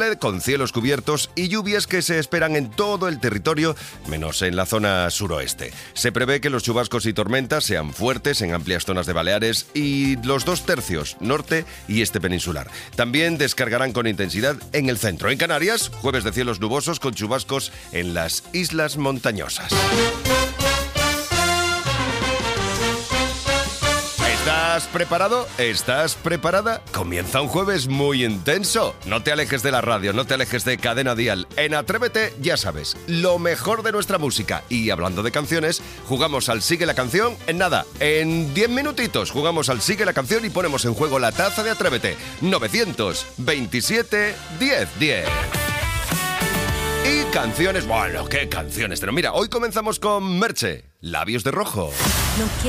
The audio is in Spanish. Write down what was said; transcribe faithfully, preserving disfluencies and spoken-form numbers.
¿vale? Con cielos cubiertos y lluvias que se esperan en todo el territorio, menos en la zona suroeste. Se prevé que los chubascos y tormentas sean fuertes en amplias zonas de Baleares y los dos tercios, norte y este peninsular. También descargarán con intensidad en el centro. En Canarias, jueves de cielos nubosos con chubascos en las islas montañosas. ¿Estás preparado? ¿Estás preparada? Comienza un jueves muy intenso. No te alejes de la radio, no te alejes de Cadena Dial. En Atrévete, ya sabes, lo mejor de nuestra música. Y hablando de canciones, jugamos al Sigue la Canción en nada. En diez minutitos jugamos al Sigue la Canción y ponemos en juego la taza de Atrévete. novecientos veintisiete diez diez. Y canciones, bueno, qué canciones. Pero mira, hoy comenzamos con Merche, Labios de Rojo. No